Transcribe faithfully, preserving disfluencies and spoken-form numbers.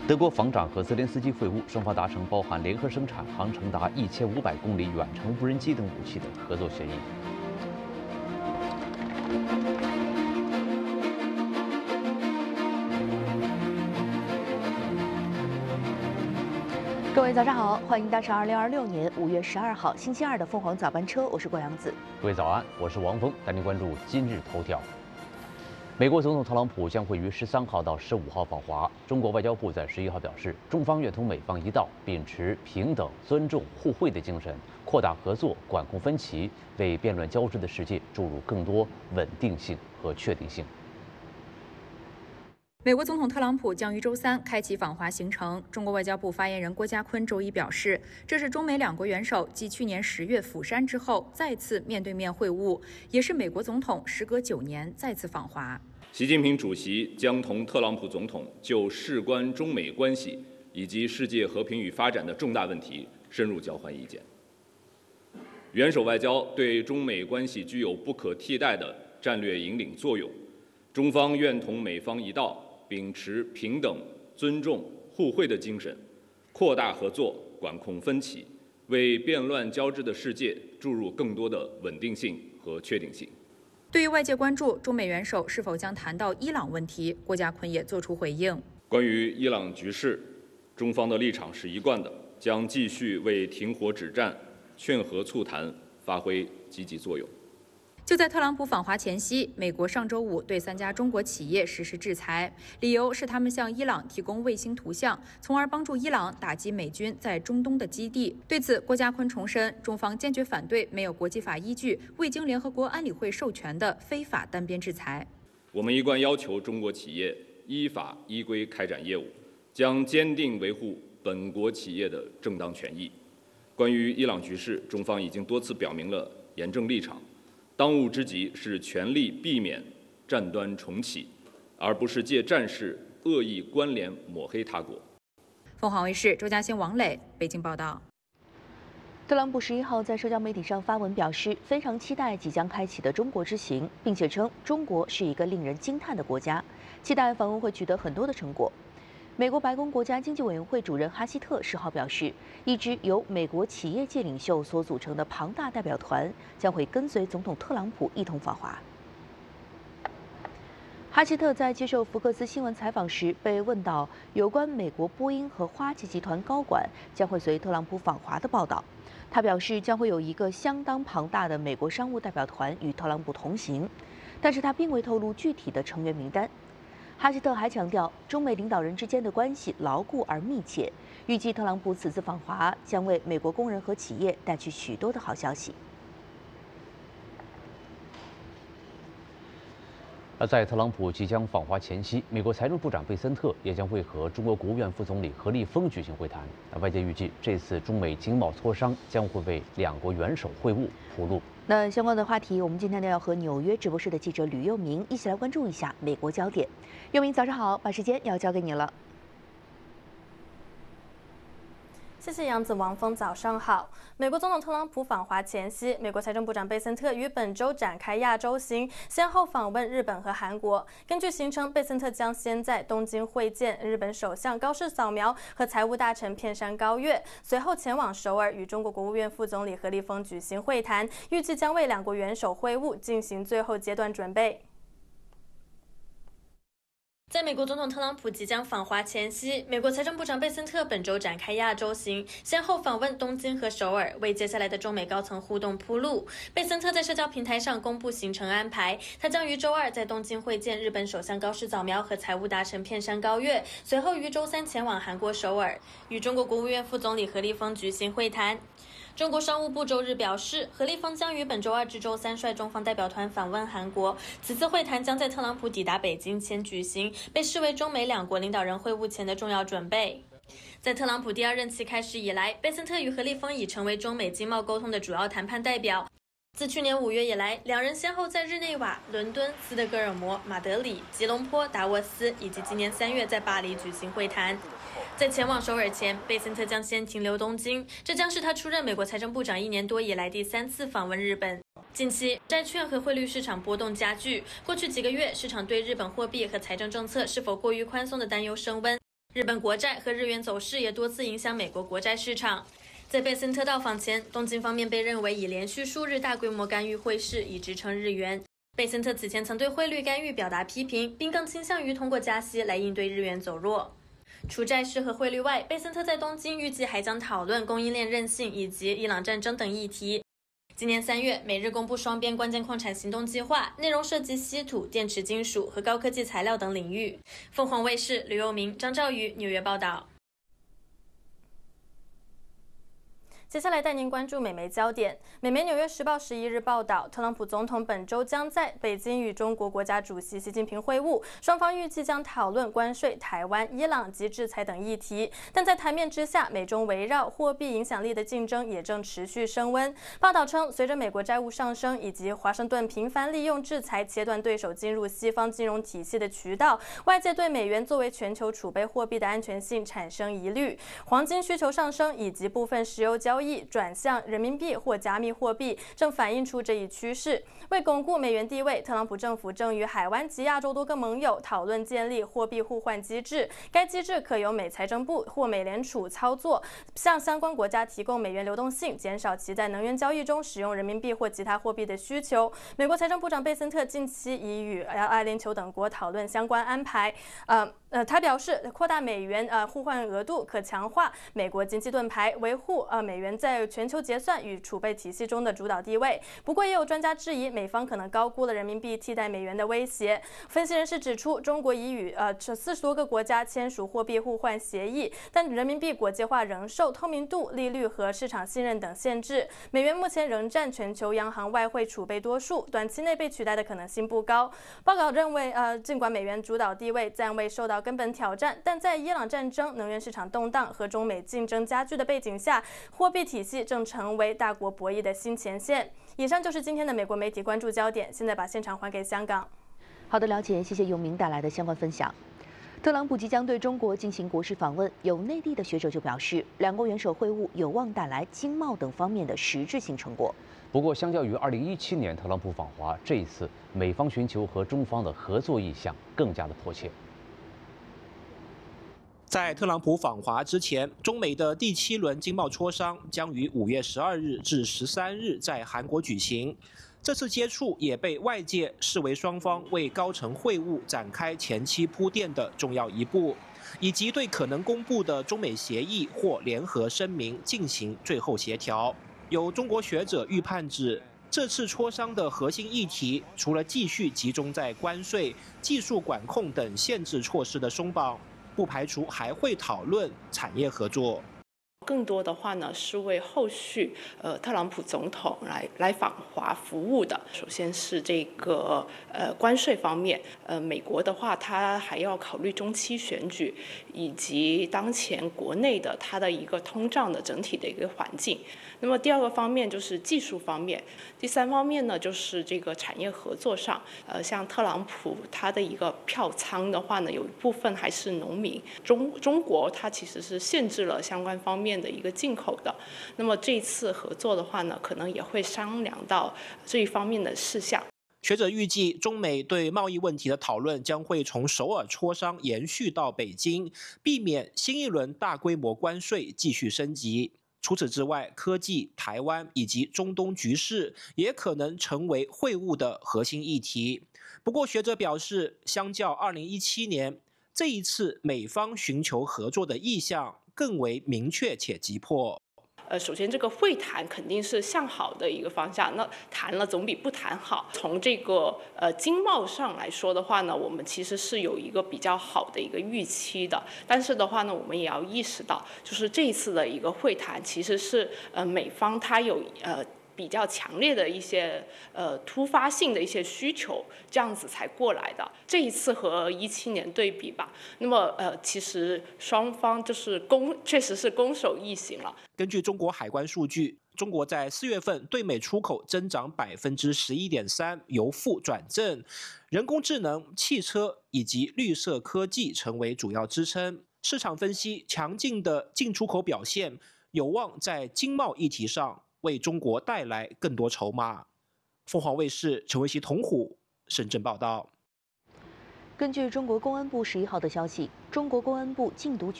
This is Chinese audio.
德国防长和泽连斯基会晤，双方达成包含联合生产、航程达一千五百公里远程无人机等武器的合作协议。 各位早上好，欢迎搭乘二零二六年五月十二号星期二的凤凰早班车，我是郭阳子。 各位早安，我是王峰，带您关注今日头条。美国总统特朗普将会于十三号到十五号访华。中国外交部在十一号表示，中方愿同美方一道，秉持平等、尊重、互惠的精神，扩大合作，管控分歧，为变乱交织的世界注入更多稳定性和确定性。 美国总统特朗普将于周三开启访华行程。中国外交部发言人郭家坤周一表示，这是中美两国元首继去年十月釜山之后再次面对面会晤，也是美国总统时隔九年再次访华。 习近平主席将同特朗普总统就事关中美关系以及世界和平与发展的重大问题深入交换意见。元首外交对中美关系具有不可替代的战略引领作用，中方愿同美方一道，秉持平等、尊重、互惠的精神，扩大合作，管控分歧，为变乱交织的世界注入更多的稳定性和确定性。 对于外界关注中美元首是否将谈到伊朗问题，郭家坤也作出回应。 关于伊朗局势，中方的立场是一贯的，将继续为停火止战、劝和促谈发挥积极作用。 就在特朗普访华前夕，美国上周五对三家中国企业实施制裁，理由是他们向伊朗提供卫星图像，从而帮助伊朗打击美军在中东的基地。对此，郭家坤重申，中方坚决反对没有国际法依据、未经联合国安理会授权的非法单边制裁。 我们一贯要求中国企业依法依规开展业务，将坚定维护本国企业的正当权益。关于伊朗局势，中方已经多次表明了严正立场。当务之急是全力避免战端重启，而不是借战事恶意关联抹黑他国。 凤凰卫视周嘉欣、王磊北京报道。 特朗普十一号在社交媒体上发文表示，非常期待即将开启的中国之行，并且称中国是一个令人惊叹的国家，期待访问会取得很多的成果。美国白宫国家经济委员会主任哈希特十号表示，一支由美国企业界领袖所组成的庞大代表团将会跟随总统特朗普一同访华。哈希特在接受福克斯新闻采访时被问到有关美国波音和花旗集团高管将会随特朗普访华的报道，他表示将会有一个相当庞大的美国商务代表团与特朗普同行，但是他并未透露具体的成员名单。哈希特还强调，中美领导人之间的关系牢固而密切，预计特朗普此次访华将为美国工人和企业带去许多的好消息。 而在特朗普即将访华前夕，美国财政部长贝森特也将会和中国国务院副总理何立峰举行会谈。外界预计，这次中美经贸磋商将会为两国元首会晤铺路。 那相关的话题，我们今天呢要和纽约直播室的记者吕佑明一起来关注一下美国焦点。佑明，早上好，把时间要交给你了。 谢谢杨子、王峰，早上好。美国总统特朗普访华前夕，美国财政部长贝森特于本周展开亚洲行，先后访问日本和韩国。根据行程，贝森特将先在东京会见日本首相高市早苗和财务大臣片山高月，随后前往首尔与中国国务院副总理何立峰举行会谈，预计将为两国元首会晤进行最后阶段准备。在美国总统特朗普即将访华前夕，美国财政部长贝森特本周展开亚洲行，先后访问东京和首尔，为接下来的中美高层互动铺路。贝森特在社交平台上公布行程安排，他将于周二在东京会见日本首相高市早苗和财务大臣片山高月，随后于周三前往韩国首尔，与中国国务院副总理何立峰举行会谈。中国商务部周日表示，何立峰将于本周二至周三率中方代表团访问韩国。此次会谈将在特朗普抵达北京前举行，被视为中美两国领导人会晤前的重要准备。在特朗普第二任期开始以来，贝森特与何立峰已成为中美经贸沟通的主要谈判代表。自去年五月以来，两人先后在日内瓦、伦敦、斯德哥尔摩、马德里、吉隆坡、达沃斯以及今年三月在巴黎举行会谈。在前往首尔前，贝森特将先停留东京，这将是他出任美国财政部长一年多以来第三次访问日本。近期债券和汇率市场波动加剧，过去几个月市场对日本货币和财政政策是否过于宽松的担忧升温。 日本国债和日元走势也多次影响美国国债市场。在贝森特到访前，东京方面被认为以连续数日大规模干预汇市以支撑日元。贝森特此前曾对汇率干预表达批评，并更倾向于通过加息来应对日元走弱。除债市和汇率外，贝森特在东京预计还将讨论供应链韧性以及伊朗战争等议题。今年三月，美日公布双边关键矿产行动计划，内容涉及稀土、电池金属和高科技材料等领域。凤凰卫视吕佑明、张兆宇纽约报道。接下来带您关注美媒焦点。美媒《纽约时报》十一日报道，特朗普总统本周将在北京与中国国家主席习近平会晤，双方预计将讨论关税、台湾、伊朗及制裁等议题。但在台面之下，美中围绕货币影响力的竞争也正持续升温。报道称，随着美国债务上升以及华盛顿频繁利用制裁切断对手进入西方金融体系的渠道，外界对美元作为全球储备货币的安全性产生疑虑。黄金需求上升以及部分石油交易转向人民币或加密货币，正反映出这一趋势。为巩固美元地位，特朗普政府正与海湾及亚洲多个盟友讨论建立货币互换机制。该机制可由美财政部或美联储操作，向相关国家提供美元流动性，减少其在能源交易中使用人民币或其他货币的需求。美国财政部长贝森特近期已与阿联酋等国讨论相关安排。呃呃，他表示，扩大美元呃互换额度可强化美国经济盾牌，维护呃美元在全球结算与储备体系中的主导地位。不过，也有专家质疑美方可能高估了人民币替代美元的威胁。分析人士指出，中国已与呃四十多个国家签署货币互换协议，但人民币国际化仍受透明度、利率和市场信任等限制。美元目前仍占全球央行外汇储备多数，短期内被取代的可能性不高。报告认为，呃，尽管美元主导地位暂未受到根本挑战，但在伊朗战争、能源市场动荡和中美竞争加剧的背景下，货币体系正成为大国博弈的新前线。以上就是今天的美国媒体关注焦点，现在把现场还给香港。 好的，了解，谢谢永明带来的相关分享。特朗普即将对中国进行国事访问，有内地的学者就表示，两国元首会晤有望带来经贸等方面的实质性成果。 不过，相较于二零一七年特朗普访华，这一次美方寻求和中方的合作意向更加的迫切。 在特朗普访华之前，中美的第七轮经贸磋商将于五月十二日至十三日在韩国举行。这次接触也被外界视为双方为高层会晤展开前期铺垫的重要一步，以及对可能公布的中美协议或联合声明进行最后协调。有中国学者预判指，这次磋商的核心议题，除了继续集中在关税、技术管控等限制措施的松绑，不排除还会讨论产业合作。 更多的话呢，是为后续呃特朗普总统来来访华服务的。首先是这个呃关税方面，呃美国的话，它还要考虑中期选举以及当前国内的它的一个通胀的整体的一个环境。那么第二个方面就是技术方面，第三方面呢就是这个产业合作上，呃像特朗普他的一个票仓的话呢，有一部分还是农民，中中国它其实是限制了相关方面的一个进口的。那么这次合作的话呢，可能也会商量到这一方面的事项。 学者预计，中美对贸易问题的讨论将会从首尔磋商延续到北京，避免新一轮大规模关税继续升级。除此之外，科技、台湾以及中东局势也可能成为会晤的核心议题。不过，学者表示，相较二零一七年，这一次美方寻求合作的意向更为明确且急迫。 呃，首先这个会谈肯定是向好的一个方向，那谈了总比不谈好。从这个呃经贸上来说的话呢，我们其实是有一个比较好的一个预期的，但是的话呢，我们也要意识到，就是这一次的一个会谈其实是呃美方它有呃。比较强烈的一些呃突发性的一些需求，这样子才过来的。这一次和一七年对比吧，那么呃其实双方就是攻，确实是攻守易行了。 根据中国海关数据，中国在四月份对美出口增长百分之十一点三，由负转正，人工智能、汽车以及绿色科技成为主要支撑。市场分析，强劲的进出口表现有望在经贸议题上为中国带来更多筹码。凤凰卫视陈维熙、童虎深圳报道。 根据中国公安部十一号的消息，中国公安部禁毒局。